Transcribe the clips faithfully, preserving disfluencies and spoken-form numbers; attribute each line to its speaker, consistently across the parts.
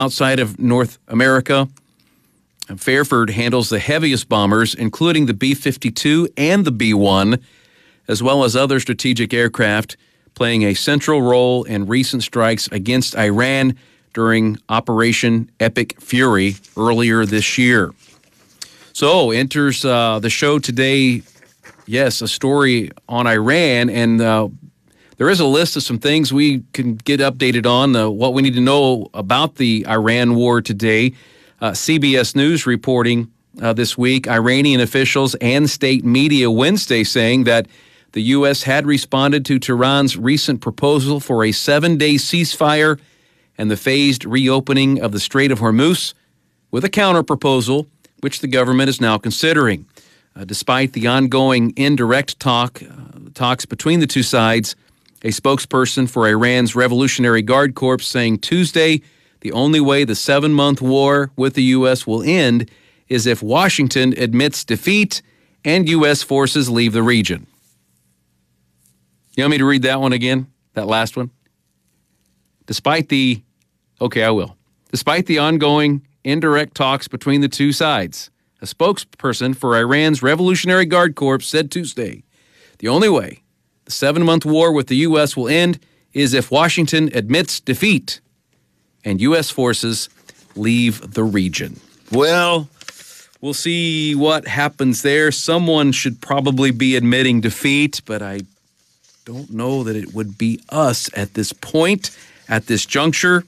Speaker 1: outside of North America. Fairford handles the heaviest bombers, including the B fifty-two and the B one, as well as other strategic aircraft, playing a central role in recent strikes against Iran during Operation Epic Fury earlier this year. So enters uh, the show today, yes, a story on Iran, and uh, there is a list of some things we can get updated on, uh, what we need to know about the Iran war today. Uh, C B S News reporting uh, this week, Iranian officials and state media Wednesday saying that the U S had responded to Tehran's recent proposal for a seven-day ceasefire and the phased reopening of the Strait of Hormuz with a counterproposal, which the government is now considering. Uh, despite the ongoing indirect talk, uh, talks between the two sides, a spokesperson for Iran's Revolutionary Guard Corps saying Tuesday the only way the seven-month war with the U S will end is if Washington admits defeat and U S forces leave the region. You want me to read that one again? That last one? Despite the, okay, I will. Despite the ongoing indirect talks between the two sides, a spokesperson for Iran's Revolutionary Guard Corps said Tuesday, the only way the seven-month war with the U S will end is if Washington admits defeat and U S forces leave the region. Well, we'll see what happens there. Someone should probably be admitting defeat, but I don't know that it would be us at this point, at this juncture.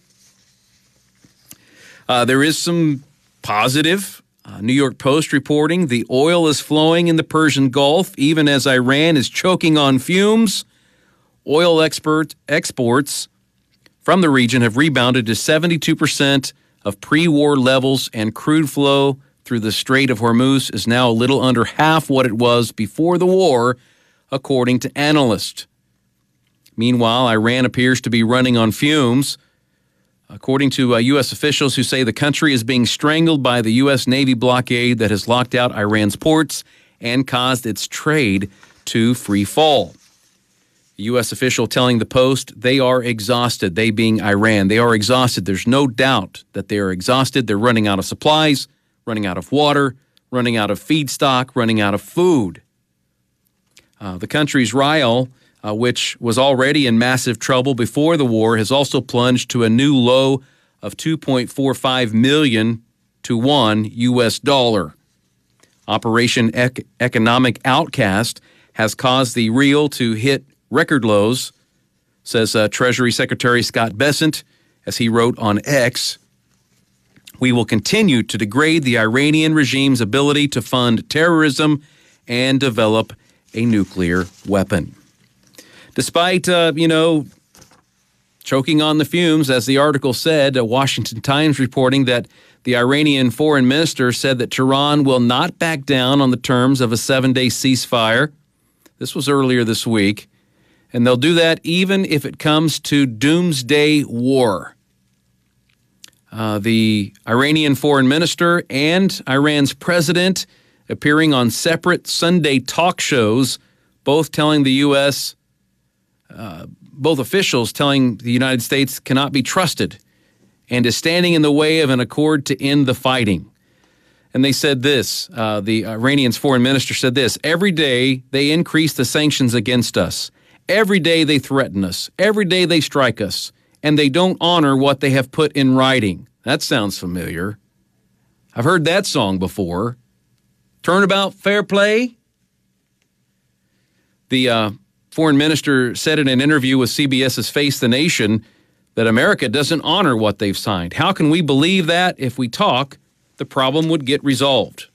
Speaker 1: Uh, there is some positive. Uh, New York Post reporting the oil is flowing in the Persian Gulf, even as Iran is choking on fumes. Oil expert exports from the region have rebounded to seventy-two percent of pre-war levels, and crude flow through the Strait of Hormuz is now a little under half what it was before the war, according to analysts. Meanwhile, Iran appears to be running on fumes. According to uh, U S officials who say the country is being strangled by the U S Navy blockade that has locked out Iran's ports and caused its trade to free fall. A U S official telling the Post they are exhausted, they being Iran. They are exhausted. There's no doubt that they are exhausted. They're running out of supplies, running out of water, running out of feedstock, running out of food. Uh, the country's rial, uh, which was already in massive trouble before the war, has also plunged to a new low of two point four five million to one U S dollar. Operation Ec- Economic Outcast has caused the real to hit record lows, says uh, Treasury Secretary Scott Bessent, as he wrote on X. We will continue to degrade the Iranian regime's ability to fund terrorism and develop a nuclear weapon. Despite, uh, you know, choking on the fumes, as the article said, uh, Washington Times reporting that the Iranian foreign minister said that Tehran will not back down on the terms of a seven-day ceasefire. This was earlier this week. And they'll do that even if it comes to doomsday war. Uh, the Iranian foreign minister and Iran's president appearing on separate Sunday talk shows, both telling the U S, uh, both officials telling the United States cannot be trusted and is standing in the way of an accord to end the fighting. And they said this, uh, the Iranian's foreign minister said this, every day they increase the sanctions against us. Every day they threaten us. Every day they strike us. And they don't honor what they have put in writing. That sounds familiar. I've heard that song before. Turnabout fair play? The uh, foreign minister said in an interview with CBS's Face the Nation that America doesn't honor what they've signed. How can we believe that? If we talk, the problem would get resolved.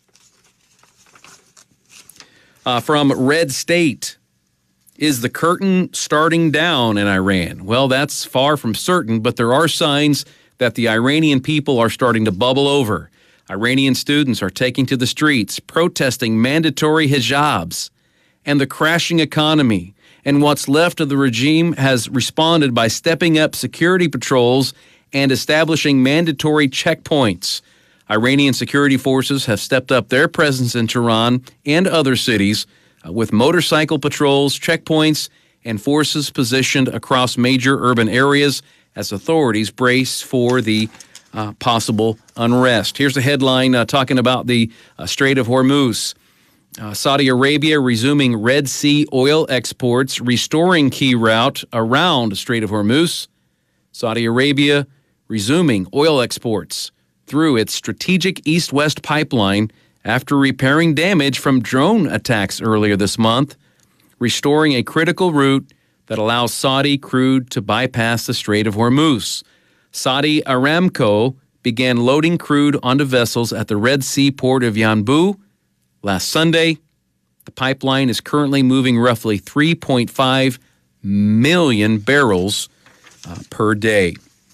Speaker 1: Uh, from Red State. Is the curtain starting down in Iran? Well, that's far from certain, but there are signs that the Iranian people are starting to bubble over. Iranian students are taking to the streets, protesting mandatory hijabs and the crashing economy. And what's left of the regime has responded by stepping up security patrols and establishing mandatory checkpoints. Iranian security forces have stepped up their presence in Tehran and other cities, Uh, with motorcycle patrols, checkpoints, and forces positioned across major urban areas as authorities brace for the uh, possible unrest. Here's a headline uh, talking about the uh, Strait of Hormuz. Uh, Saudi Arabia resuming Red Sea oil exports, restoring key route around the Strait of Hormuz. Saudi Arabia resuming oil exports through its strategic east-west pipeline after repairing damage from drone attacks earlier this month, restoring a critical route that allows Saudi crude to bypass the Strait of Hormuz. Saudi Aramco began loading crude onto vessels at the Red Sea port of Yanbu last Sunday. The pipeline is currently moving roughly three point five million barrels uh, per day.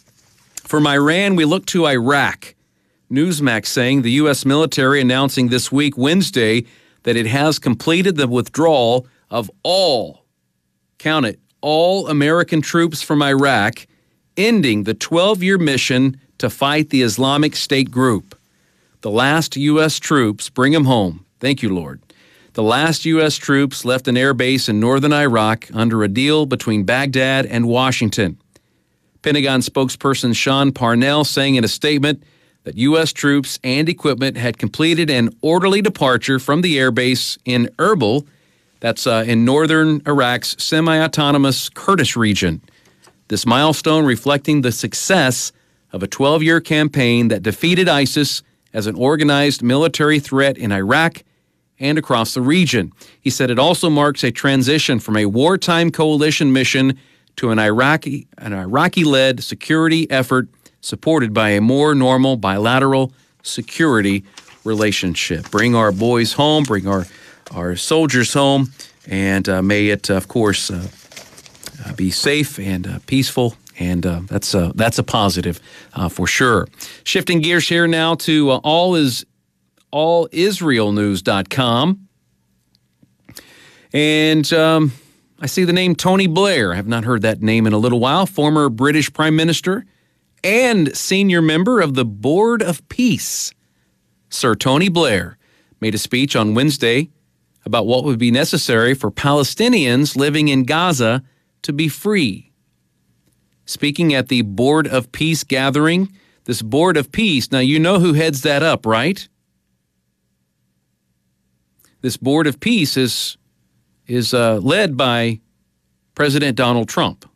Speaker 1: From Iran, we look to Iraq. Newsmax saying the U S military announcing this week, Wednesday, that it has completed the withdrawal of all, count it, all American troops from Iraq, ending the twelve-year mission to fight the Islamic State group. The last U S troops, bring them home. Thank you, Lord. The last U S troops left an air base in northern Iraq under a deal between Baghdad and Washington. Pentagon spokesperson Sean Parnell saying in a statement that U S troops and equipment had completed an orderly departure from the airbase in Erbil, that's uh, in northern Iraq's semi-autonomous Kurdish region. This milestone reflecting the success of a twelve-year campaign that defeated ISIS as an organized military threat in Iraq and across the region. He said it also marks a transition from a wartime coalition mission to an Iraqi, an Iraqi-led security effort supported by a more normal bilateral security relationship. Bring our boys home, bring our, our soldiers home, and uh, may it, of course, uh, uh, be safe and uh, peaceful, and uh, that's, uh, that's a positive uh, for sure. Shifting gears here now to uh, all is all israel news dot com. And um, I see the name Tony Blair. I have not heard that name in a little while. Former British Prime Minister and senior member of the Board of Peace. Sir Tony Blair made a speech on Wednesday about what would be necessary for Palestinians living in Gaza to be free. Speaking at the Board of Peace gathering, this Board of Peace, now you know who heads that up, right? This Board of Peace is, is uh, led by President Donald Trump.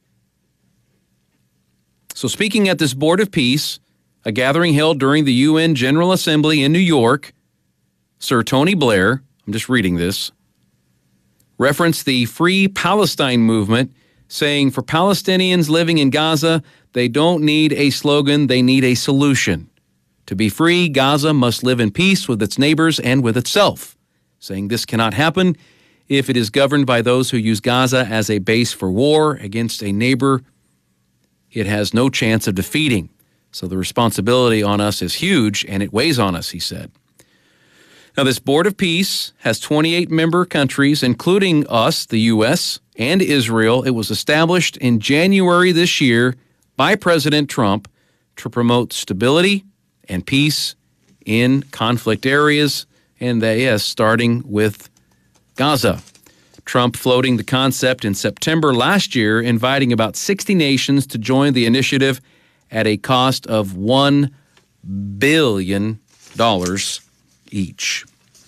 Speaker 1: So speaking at this Board of Peace, a gathering held during the U N General Assembly in New York, Sir Tony Blair, I'm just reading this, referenced the Free Palestine movement, saying for Palestinians living in Gaza, they don't need a slogan, they need a solution. To be free, Gaza must live in peace with its neighbors and with itself, saying this cannot happen if it is governed by those who use Gaza as a base for war against a neighbor it has no chance of defeating. So the responsibility on us is huge, and it weighs on us, he said. Now, this Board of Peace has twenty-eight member countries, including us, the U S, and Israel. It was established in January this year by President Trump to promote stability and peace in conflict areas, and that is starting with Gaza. Trump floating the concept in September last year, inviting about sixty nations to join the initiative at a cost of one billion dollars each.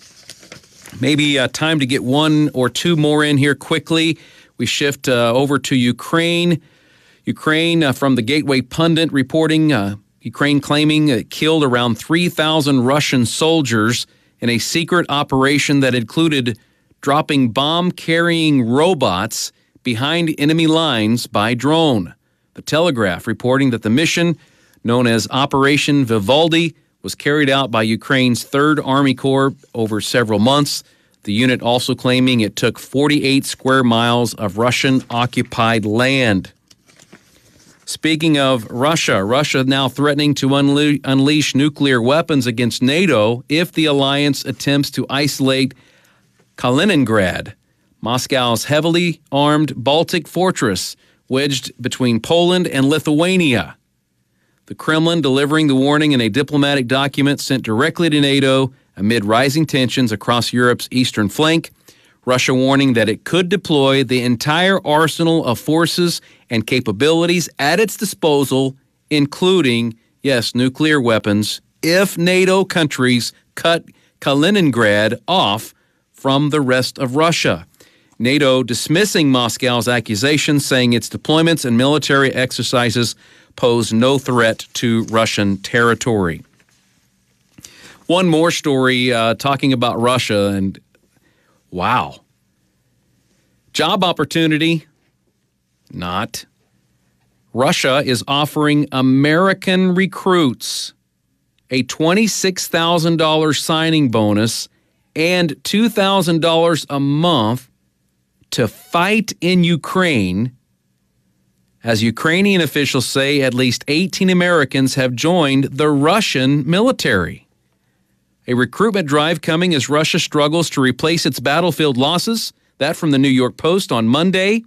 Speaker 1: Maybe uh, time to get one or two more in here quickly. We shift uh, over to Ukraine. Ukraine, uh, from the Gateway Pundit reporting, uh, Ukraine claiming it killed around three thousand Russian soldiers in a secret operation that included dropping bomb-carrying robots behind enemy lines by drone. The Telegraph reporting that the mission, known as Operation Vivaldi, was carried out by Ukraine's third Army Corps over several months. The unit also claiming it took forty-eight square miles of Russian-occupied land. Speaking of Russia, Russia now threatening to unle- unleash nuclear weapons against NATO if the alliance attempts to isolate Kaliningrad, Moscow's heavily armed Baltic fortress wedged between Poland and Lithuania. The Kremlin delivering the warning in a diplomatic document sent directly to NATO amid rising tensions across Europe's eastern flank. Russia warning that it could deploy the entire arsenal of forces and capabilities at its disposal, including Yes, nuclear weapons, if NATO countries cut Kaliningrad off from the rest of Russia. NATO dismissing Moscow's accusations, saying its deployments and military exercises pose no threat to Russian territory. One more story uh, talking about Russia, and wow. Job opportunity? Not. Russia is offering American recruits a twenty-six thousand dollars signing bonus and two thousand dollars a month to fight in Ukraine. As Ukrainian officials say, at least eighteen Americans have joined the Russian military. A recruitment drive coming as Russia struggles to replace its battlefield losses. That from the New York Post on Monday.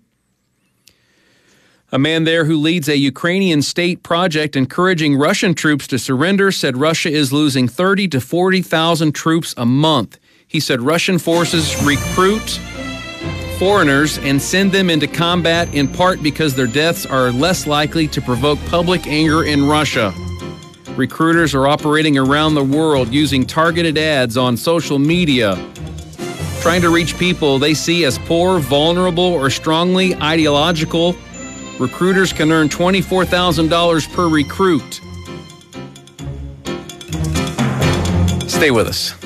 Speaker 1: A man there who leads a Ukrainian state project encouraging Russian troops to surrender said Russia is losing thirty to forty thousand troops a month. He said Russian forces recruit foreigners and send them into combat in part because their deaths are less likely to provoke public anger in Russia. Recruiters are operating around the world using targeted ads on social media, trying to reach people they see as poor, vulnerable, or strongly ideological. Recruiters can earn twenty-four thousand dollars per recruit. Stay with us.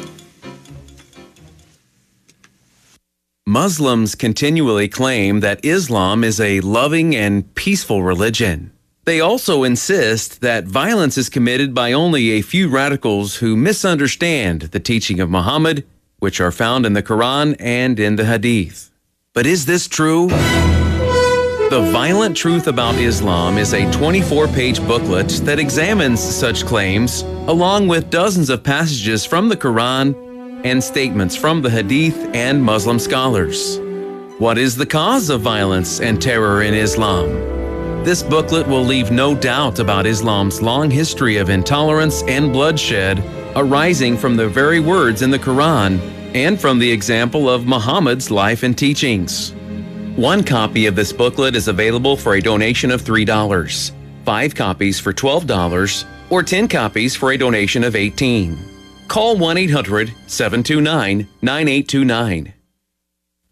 Speaker 1: Muslims continually claim that Islam is a loving and peaceful religion. They also insist that violence is committed by only a few radicals who misunderstand the teaching of Muhammad, which are found in the Quran and in the Hadith. But is this true? The Violent Truth About Islam is a twenty-four page booklet that examines such claims, along with dozens of passages from the Quran and statements from the Hadith and Muslim scholars. What is the cause of violence and terror in Islam? This booklet will leave no doubt about Islam's long history of intolerance and bloodshed arising from the very words in the Quran and from the example of Muhammad's life and teachings. One copy of this booklet is available for a donation of three dollars, five copies for twelve dollars, or ten copies for a donation of eighteen dollars. Call one eight hundred, seven two nine, nine eight two nine.